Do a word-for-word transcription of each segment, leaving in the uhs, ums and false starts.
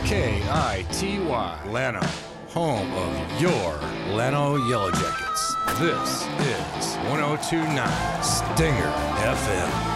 K I T Y, Llano, home of your Llano Yellow Jackets. This is one oh two point nine Stinger F M.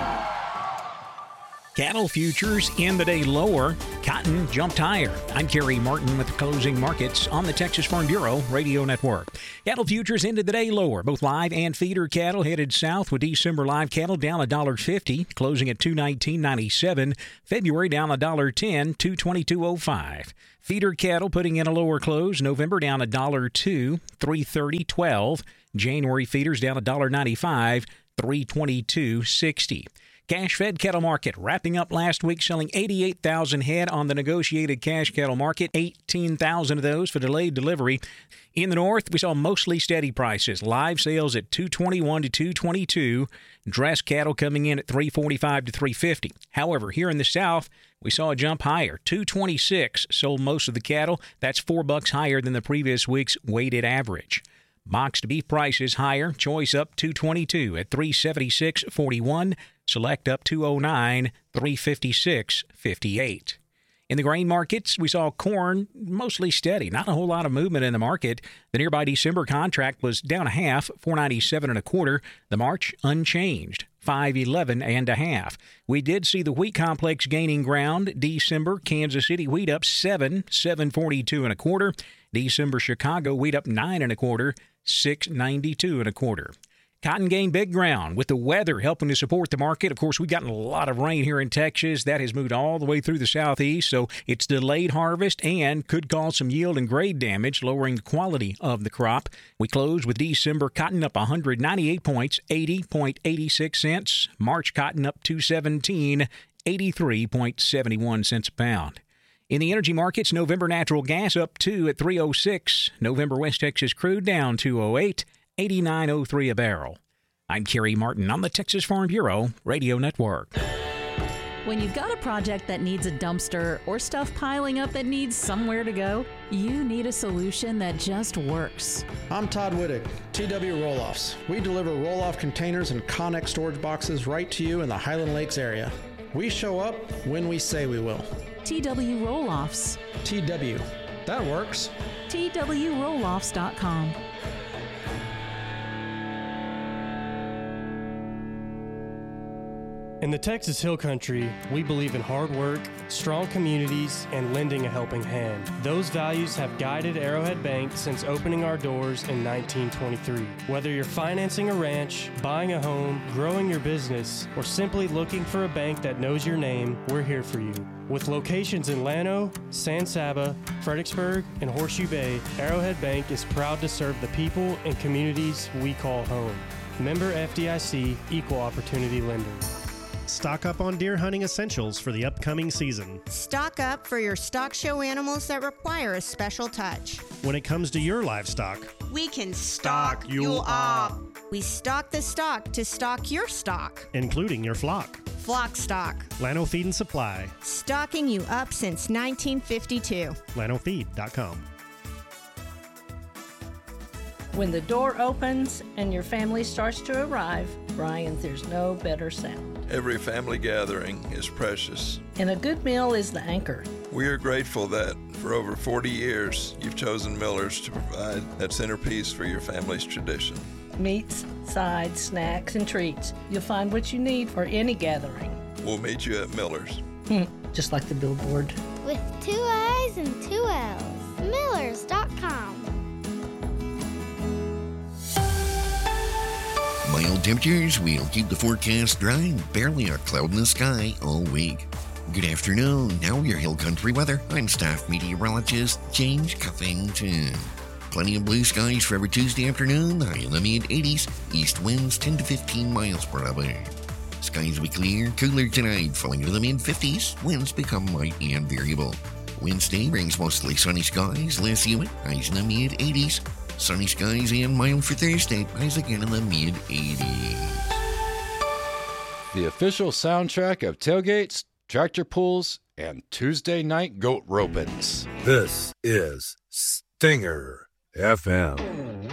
Cattle futures in the day lower. Cotton jumped higher. I'm Kerry Martin with the closing markets on the Texas Farm Bureau Radio Network. Cattle futures ended the day lower. Both live and feeder cattle headed south, with December live cattle down one dollar fifty, closing at two nineteen ninety-seven. February down one dollar ten, two twenty-two oh five. Feeder cattle putting in a lower close. November down one dollar two, three thirty twelve. January feeders down one dollar ninety-five, three twenty-two sixty. Cash-fed cattle market wrapping up last week, selling eighty-eight thousand head on the negotiated cash cattle market, eighteen thousand of those for delayed delivery. In the north, we saw mostly steady prices. Live sales at two twenty-one to two twenty-two. Dress cattle coming in at three forty-five to three fifty. However, here in the south, we saw a jump higher. two twenty-six sold most of the cattle. That's four bucks higher than the previous week's weighted average. Boxed beef prices higher. Choice up two twenty-two at three seventy-six forty-one. Select up two oh nine, three fifty-six fifty-eight. In the grain markets, we saw corn mostly steady. Not a whole lot of movement in the market. The nearby December contract was down a half, four ninety-seven and a quarter. The March unchanged, five eleven and a half. We did see the wheat complex gaining ground. December Kansas City wheat up seven, seven forty-two and a quarter. December Chicago wheat up nine and a quarter, six ninety-two and a quarter. Cotton gained big ground with the weather helping to support the market. Of course, we've gotten a lot of rain here in Texas. That has moved all the way through the southeast, so it's delayed harvest and could cause some yield and grade damage, lowering the quality of the crop. We closed with December cotton up one hundred ninety-eight points, eighty eighty-six cents. March cotton up two seventeen, eighty-three seventy-one cents a pound. In the energy markets, November natural gas up two at three oh six. November West Texas crude down two oh eight. eighty-nine oh three a barrel. I'm Kerry Martin on the Texas Farm Bureau Radio Network. When you've got a project that needs a dumpster or stuff piling up that needs somewhere to go, you need a solution that just works. I'm Todd Wittig, T W Roll-Offs. We deliver roll-off containers and Connex storage boxes right to you in the Highland Lakes area. We show up when we say we will. T W Roll-Offs. T W. That works. T W roll offs dot com. In the Texas Hill Country, we believe in hard work, strong communities, and lending a helping hand. Those values have guided Arrowhead Bank since opening our doors in nineteen twenty-three. Whether you're financing a ranch, buying a home, growing your business, or simply looking for a bank that knows your name, we're here for you. With locations in Llano, San Saba, Fredericksburg, and Horseshoe Bay, Arrowhead Bank is proud to serve the people and communities we call home. Member F D I C, Equal Opportunity Lender. Stock up on deer hunting essentials for the upcoming season. Stock up for your stock show animals that require a special touch. When it comes to your livestock, we can stock you up. We stock the stock to stock your stock, including your flock. Flock Stock. Llano Feed and Supply. Stocking you up since nineteen fifty-two. llano feed dot com. When the door opens and your family starts to arrive, Brian, there's no better sound. Every family gathering is precious. And a good meal is the anchor. We are grateful that for over forty years, you've chosen Miller's to provide that centerpiece for your family's tradition. Meats, sides, snacks, and treats. You'll find what you need for any gathering. We'll meet you at Miller's. Hmm, just like the billboard. With two I's and two L's. Millers dot com. Mild temperatures will keep the forecast dry and barely a cloud in the sky all week. Good afternoon. Now your Hill Country weather. I'm staff meteorologist James Cuffington. Plenty of blue skies for every Tuesday afternoon, high in the mid eighties. East winds ten to fifteen miles per hour. Skies will be clear, cooler tonight, falling to the mid fifties. Winds become light and variable. Wednesday brings mostly sunny skies, less humid, highs in the mid eighties. Sunny skies and mild for Thursday, highs again in the mid eighties. The official soundtrack of tailgates, tractor pulls, and Tuesday night goat ropings. This is Stinger F M.